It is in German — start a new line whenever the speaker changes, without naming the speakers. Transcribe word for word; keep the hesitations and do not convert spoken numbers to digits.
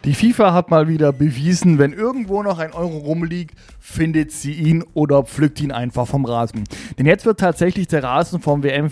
Die FIFA hat mal wieder bewiesen, wenn irgendwo noch ein Euro rumliegt, findet sie ihn oder pflückt ihn einfach vom Rasen. Denn jetzt wird tatsächlich der Rasen vom W M